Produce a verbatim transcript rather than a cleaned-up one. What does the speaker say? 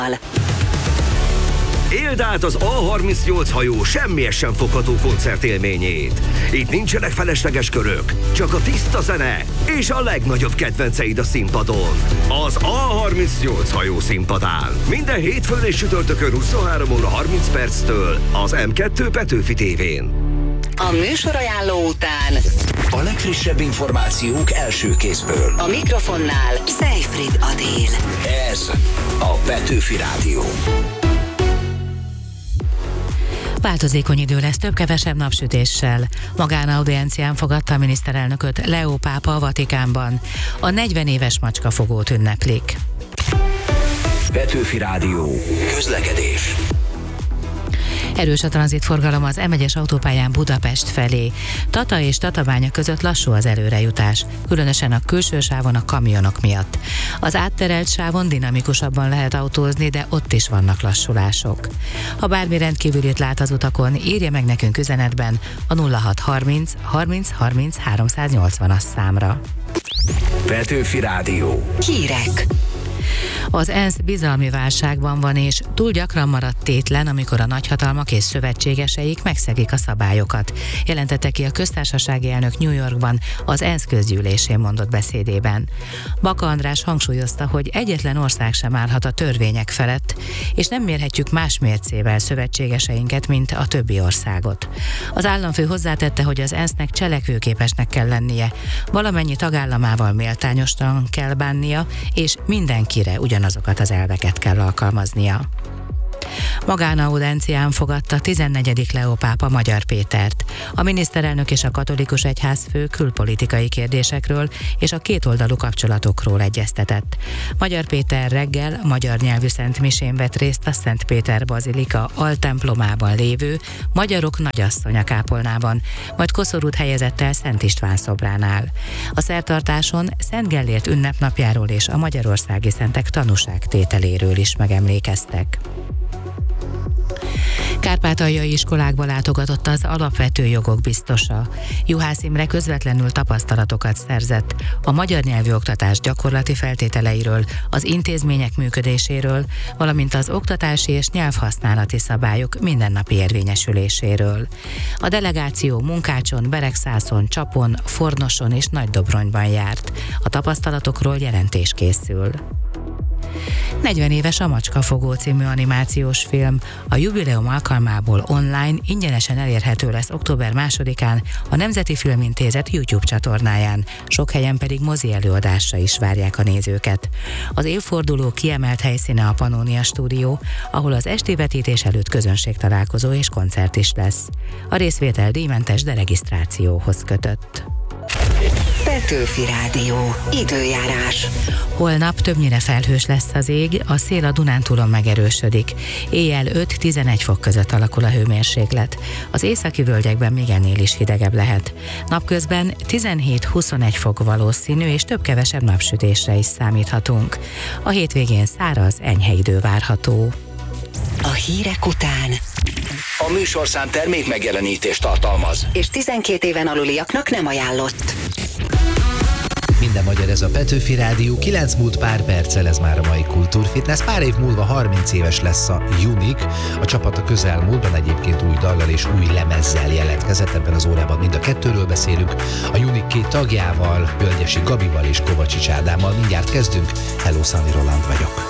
Éld át az á harmincnyolc hajó semmihez sem fogható koncertélményét. Itt nincsenek felesleges körök, csak a tiszta zene és a legnagyobb kedvenceid a színpadon. Az á harmincnyolc hajó színpadán. Minden hétfőn és csütörtökön huszonhárom óra harminc perctől az em kettő Petőfi tévén. A műsorajánló után a legfrissebb információk első kézből. A mikrofonnál Seyfried Adél. Ez a Petőfi Rádió. Változékony idő lesz, több-kevesebb napsütéssel. Magánaudiencián fogadta a miniszterelnököt Leó pápa a Vatikánban. A negyven éves macskafogót ünneplik. Petőfi Rádió. Közlekedés. Erős a tranzitforgalom az em egyes autópályán Budapest felé. Tata és Tatabánya között lassú az előrejutás, különösen a külső sávon a kamionok miatt. Az átterelt sávon dinamikusabban lehet autózni, de ott is vannak lassulások. Ha bármi rendkívülit lát az utakon, írja meg nekünk üzenetben a nulla hat harminc harminc harminc háromszáznyolcvanas számra. Petőfi Rádió. Hírek. Az ENSZ bizalmi válságban van, és túl gyakran maradt tétlen, amikor a nagyhatalmak és szövetségeseik megszegik a szabályokat, jelentette ki a köztársasági elnök New Yorkban az ENSZ közgyűlésén mondott beszédében. Baka András hangsúlyozta, hogy egyetlen ország sem állhat a törvények felett, és nem mérhetjük más mércével szövetségeseinket, mint a többi országot. Az államfő hozzátette, hogy az ENSZ-nek cselekvőképesnek kell lennie, valamennyi tagállamával méltányosan kell bánnia, és mindenkire ugyanazokat az elveket kell alkalmaznia. Magánaudiencián fogadta tizennegyedik Leó pápa Magyar Pétert. A miniszterelnök és a katolikus egyházfő külpolitikai kérdésekről és a kétoldalú kapcsolatokról egyeztetett. Magyar Péter reggel magyar nyelvű szentmisén vett részt a Szent Péter Bazilika altemplomában lévő Magyarok Nagyasszonya kápolnában, majd koszorút helyezett el Szent István szobránál. A szertartáson Szent Gellért ünnepnapjáról és a magyarországi szentek tanúságtételéről is megemlékeztek. Kárpátaljai iskolákba látogatott az alapvető jogok biztosa. Juhász Imre közvetlenül tapasztalatokat szerzett a magyar nyelvű oktatás gyakorlati feltételeiről, az intézmények működéséről, valamint az oktatási és nyelvhasználati szabályok mindennapi érvényesüléséről. A delegáció Munkácson, Beregszászon, Csapon, Fornoson és Nagydobronyban járt. A tapasztalatokról jelentés készül. negyven éves a Macskafogó című animációs film. A jubileum alkalmából online ingyenesen elérhető lesz október másodikán a Nemzeti Filmintézet YouTube csatornáján, sok helyen pedig mozi előadásra is várják a nézőket. Az évforduló kiemelt helyszíne a Pannónia Stúdió, ahol az esti vetítés előtt közönségtalálkozó és koncert is lesz. A részvétel díjmentes, de regisztrációhoz kötött. Petőfi Rádió. Időjárás. Holnap többnyire felhős lesz az ég, a szél a Dunántúlon megerősödik. Éjjel öt-tizenegy fok között alakul a hőmérséklet. Az északi völgyekben még ennél is hidegebb lehet. Napközben tizenhét-huszonegy fok valószínű, és több-kevesebb napsütésre is számíthatunk. A hétvégén száraz, enyhe idő várható. A hírek után A műsorszám termék megjelenítést tartalmaz, és tizenkét éven aluliaknak nem ajánlott. Minden magyar, ez a Petőfi Rádió, kilenc múlt pár perccel, ez már a mai Kultúrfitness. Pár év múlva harminc éves lesz a Unique. A csapat a közelmúltban egyébként új dallal és új lemezzel jelentkezett, ebben az órában mind a kettőről beszélünk. A Unique két tagjával, Völgyesi Gabival és Kovacsics Ádámmal mindjárt kezdünk. Hello, Szani Roland vagyok.